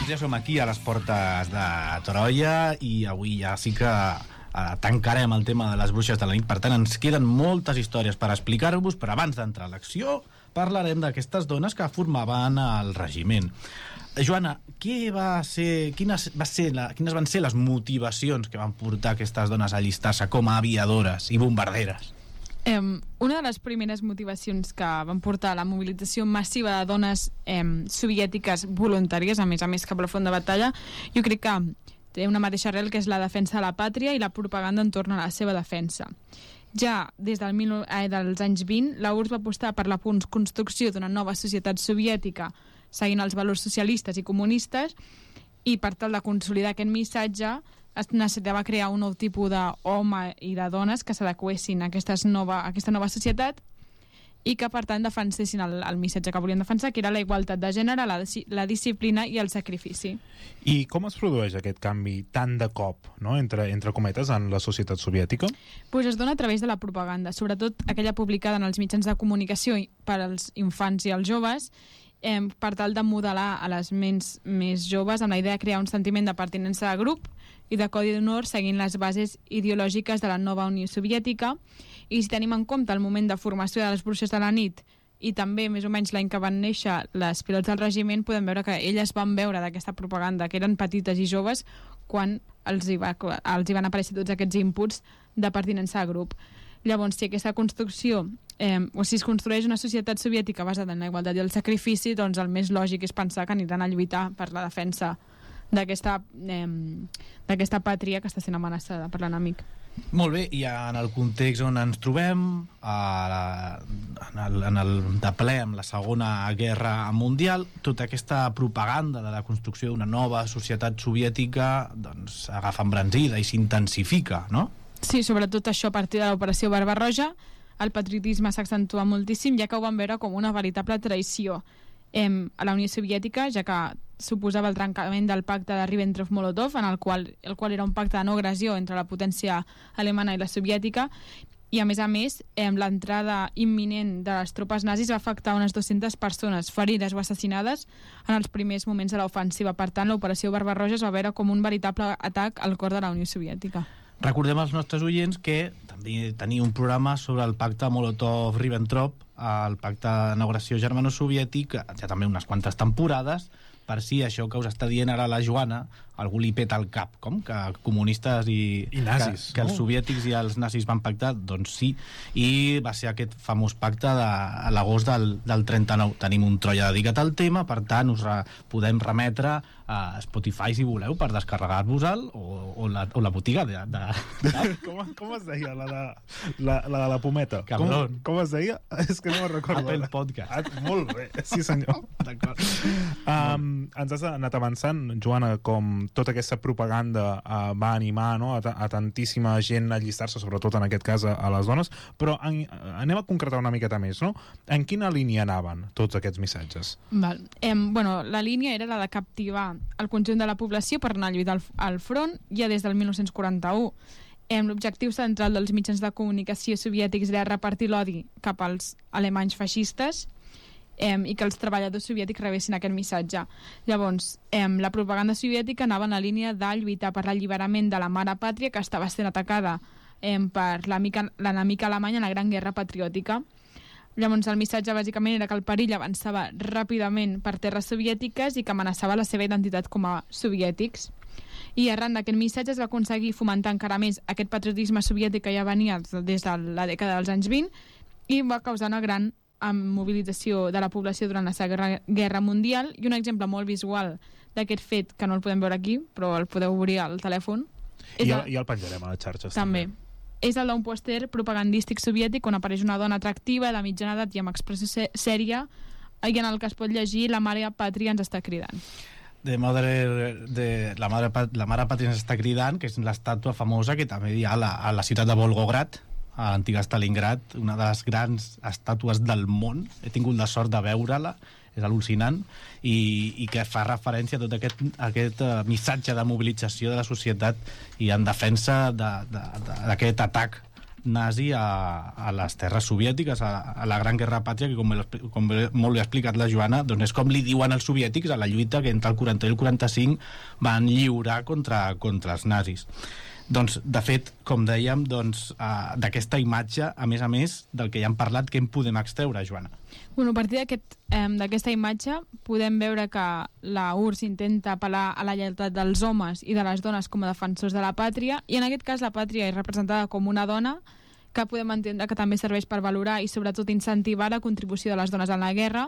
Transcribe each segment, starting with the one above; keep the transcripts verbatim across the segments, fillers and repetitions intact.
ja som aquí a les portes de Troia i avui ja sí que eh, tancarem el tema de les bruixes de la nit. Per tant, ens queden moltes històries per explicar-vos, però abans d'entrar a l'acció parlarem d'aquestes dones que formaven el regiment. Joana, què va ser, quines, va ser la, quines van ser les motivacions que van portar aquestes dones a allistar-se com a aviadores i bombarderes? Um, una de les primeres motivacions que van portar a la mobilització massiva de dones um, soviètiques voluntàries, a més a més cap a la front de batalla, jo crec que té una mateixa arrel, que és la defensa de la pàtria i la propaganda entorn a la seva defensa. Ja des del mil, eh, dels anys vint, la U R S S va apostar per la construcció d'una nova societat soviètica seguint els valors socialistes i comunistes, i per tal de consolidar aquest missatge es necessitava crear un nou tipus d'home i de dones que s'adequessin a, nova, a aquesta nova societat i que per tant defensessin el, el missatge que volien defensar, que era la igualtat de gènere, la, la disciplina i el sacrifici. I com es produeix aquest canvi tan de cop, no? entre, entre cometes, en la societat soviètica? Pues es dona a través de la propaganda, sobretot aquella publicada en els mitjans de comunicació per als infants i als joves, eh, per tal de modelar a les ments més joves amb la idea de crear un sentiment de pertinença de grup i de codi d'honor seguint les bases ideològiques de la nova Unió Soviètica. I si tenim en compte el moment de formació de les bruixes de la nit i també més o menys l'any que van néixer les pilots del regiment, podem veure que elles van veure d'aquesta propaganda, que eren petites i joves, quan els hi, va, els hi van aparèixer tots aquests inputs de pertinença a grup. Llavors, si aquesta construcció, eh, o si es construeix una societat soviètica basada en la igualtat i el sacrifici, doncs el més lògic és pensar que aniran a lluitar per la defensa d'aquesta eh, d'aquesta pàtria que està sent amenaçada per l'enemic. Molt bé, i en el context on ens trobem, a la, en, el, en el de ple amb la Segona Guerra Mundial, tota aquesta propaganda de la construcció d'una nova societat soviètica doncs agafa embranzida i s'intensifica, no? Sí, sobretot això a partir de l'operació Barbarroja, el patriotisme s'accentua moltíssim, ja que ho van veure com una veritable traïció eh, a la Unió Soviètica, ja que suposava el trencament del pacte de Ribbentrop-Molotov, en el qual, el qual era un pacte de no agressió entre la potència alemana i la soviètica, i a més a més eh, l'entrada imminent de les tropes nazis va afectar unes dues-centes persones ferides o assassinades en els primers moments de l'ofensiva. Per tant, l'operació Barbarroja es va veure com un veritable atac al cor de la Unió Soviètica. Recordem als nostres oients que també tenia un programa sobre el pacte Molotov-Ribbentrop, el pacte de no agressió germano-soviètic, ja també unes quantes temporades, per si això que us està dient ara la Joana algú li peta al cap, com? Que comunistes i, I nazis, que, que els soviètics i els nazis van pactar, doncs sí, i va ser aquest famós pacte de, a l'agost del, del trenta-nou. Tenim un Troia dedicat al tema, per tant us re, podem remetre a Spotify si voleu per descarregar-vos-el, o, o, la, o la botiga de, de... com, com es deia la de la, la, de la pometa? Cabrón. Com, com es deia? És que no me'n recordo. Apple Podcast. Ah, molt bé, sí senyor. D'acord. Um, ens has anat avançant, Joana, com tota aquesta propaganda uh, va animar, no, a, a tantíssima gent a allistar-se, sobretot en aquest cas a, a les dones, però en, anem a concretar una miqueta més, no? En quina línia anaven tots aquests missatges? Val. Eh, bueno, la línia era la de captivar el conjunt de la població per anar a lluitar al, al front ja des del dinou quaranta-u. Eh, l'objectiu central dels mitjans de comunicació soviètics era repartir l'odi cap als alemanys feixistes, Eh, i que els treballadors soviètics rebessin aquest missatge. Llavors, eh, la propaganda soviètica anava en la línia de lluitar per l'alliberament de la mare pàtria que estava sent atacada eh, per l'enemic alemany en la Gran Guerra Patriòtica. Llavors, el missatge bàsicament era que el perill avançava ràpidament per terres soviètiques i que amenaçava la seva identitat com a soviètics. I arran d'aquest missatge es va aconseguir fomentar encara més aquest patriotisme soviètic que ja venia des de la dècada dels anys vint i va causar una gran amb mobilització de la població durant la Segona Guerra Mundial. I un exemple molt visual d'aquest fet, que no el podem veure aquí, però el podeu obrir al telèfon. I el, el, I el penjarem a les xarxes. També. també. És el d'un pòster propagandístic soviètic on apareix una dona atractiva, de mitjana edat i amb expressió sèria, i en el que es pot llegir "La mare pàtria ens està cridant". De madre, de, la, mare, la mare pàtria ens està cridant, que és l'estàtua famosa que també hi ha a la, a la ciutat de Volgograd, a l'antiga Stalingrad, una de les grans estàtues del món. He tingut la sort de veure-la, és al·lucinant, i, i que fa referència a tot aquest, aquest uh, missatge de mobilització de la societat i en defensa d'aquest de, de, atac nazi a, a les terres soviètiques, a, a la Gran Guerra Pàtria, que com, com molt bé ha explicat la Joana, doncs és com li diuen els soviètics a la lluita que entre el quaranta i el quaranta-cinc van lliurar contra, contra els nazis. Doncs, de fet, com dèiem, doncs, uh, d'aquesta imatge, a més a més del que ja hem parlat, què en podem extreure, Joana? Bueno, a partir d'aquest, eh, d'aquesta imatge podem veure que la U R S S intenta apel·lar a la lleialtat dels homes i de les dones com a defensors de la pàtria, i en aquest cas la pàtria és representada com una dona, que podem entendre que també serveix per valorar i sobretot incentivar la contribució de les dones en la guerra,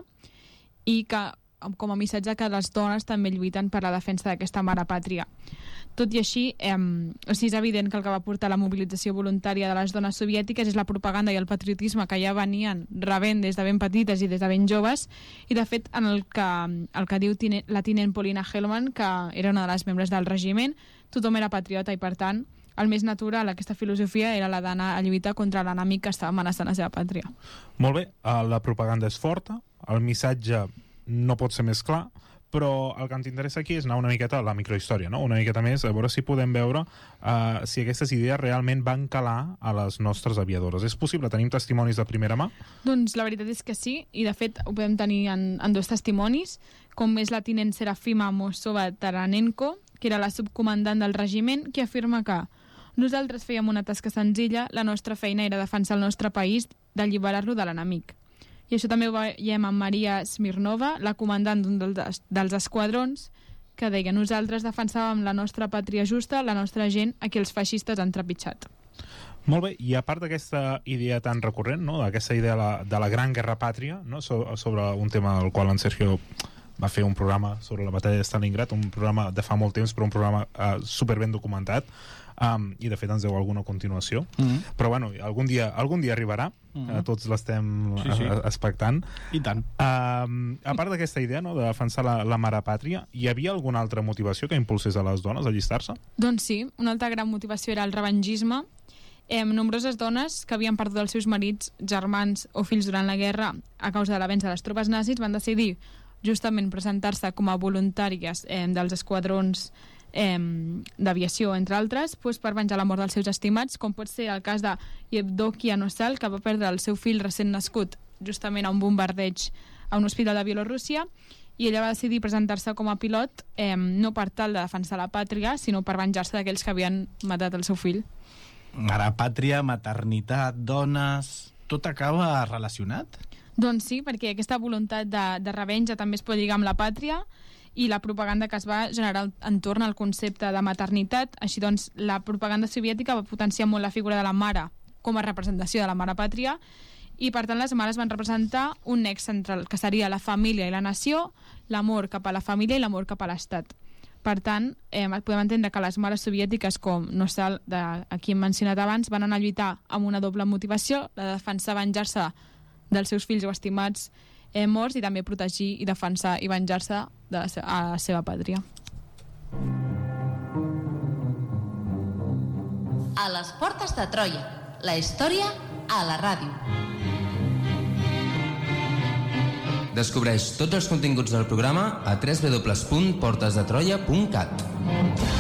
i que com a missatge que les dones també lluiten per la defensa d'aquesta mare pàtria. Tot i així, eh, o sigui, és evident que el que va portar la mobilització voluntària de les dones soviètiques és la propaganda i el patriotisme que ja venien rebent des de ben petites i des de ben joves, i de fet en el que, el que diu tine, la tinent Polina Hellman, que era una de les membres del regiment, tothom era patriota i per tant el més natural a aquesta filosofia era la d'anar a lluitar contra l'enemic que estava amenaçant la seva pàtria. Molt bé, la propaganda és forta, el missatge no pot ser més clar, però el que ens interessa aquí és anar una miqueta a la microhistòria, no? Una miqueta més, a veure si podem veure uh, si aquestes idees realment van calar a les nostres aviadores. És possible? Tenim testimonis de primera mà? Doncs la veritat és que sí, i de fet ho podem tenir en, en dos testimonis, com és la tinent Serafima Mosova-Taranenko, que era la subcomandant del regiment, que afirma que nosaltres fèiem una tasca senzilla, la nostra feina era defensar el nostre país d'alliberar-lo de l'enemic. I això també ho veiem amb Maria Smirnova, la comandant d'un dels, dels esquadrons, que deia: nosaltres defensàvem la nostra pàtria justa, la nostra gent, a qui els feixistes han trepitjat. Molt bé, i a part d'aquesta idea tan recurrent, no? D'aquesta idea de la, de la gran guerra pàtria, no? So, sobre un tema al qual en Sergio va fer un programa sobre la batalla de Stalingrad, un programa de fa molt temps, però un programa uh, superben documentat, um, i de fet ens deu alguna continuació. Mm-hmm. Però bueno, algun dia, algun dia arribarà, mm-hmm. uh, tots l'estem sí, sí. expectant. I tant. Um, a part d'aquesta idea, no?, de defensar la, la mare pàtria, hi havia alguna altra motivació que impulsés a les dones a allistar-se? Doncs sí, una altra gran motivació era el revengisme. Eh, nombroses dones que havien perdut els seus marits, germans o fills durant la guerra a causa de l'avenç de les tropes nazis van decidir justament presentar-se com a voluntàries eh, dels esquadrons eh, d'aviació, entre altres, doncs per venjar la mort dels seus estimats, com pot ser el cas de Yevdokia Nosal, que va perdre el seu fill recent nascut justament a un bombardeig a un hospital de Bielorússia, i ella va decidir presentar-se com a pilot eh, no per tal de defensar la pàtria, sinó per venjar-se d'aquells que havien matat el seu fill. Ara, pàtria, maternitat, dones... Tot acaba relacionat? Doncs sí, perquè aquesta voluntat de, de revenja també es pot lligar amb la pàtria i la propaganda que es va generar entorn al concepte de maternitat. Així doncs, la propaganda soviètica va potenciar molt la figura de la mare com a representació de la mare pàtria, i per tant les mares van representar un nex central, que seria la família i la nació, l'amor cap a la família i l'amor cap a l'estat. Per tant, eh, podem entendre que les mares soviètiques, com Nosal, de, a qui hem mencionat abans, van anar a lluitar amb una doble motivació, la de defensar, venjar-se dels seus fills o estimats eh, morts, i també protegir i defensar i venjar-se de la, a la seva pàtria. A les portes de Troia, la història a la ràdio. Descobreix tots els continguts del programa a w w w punt portes de troia punt cat.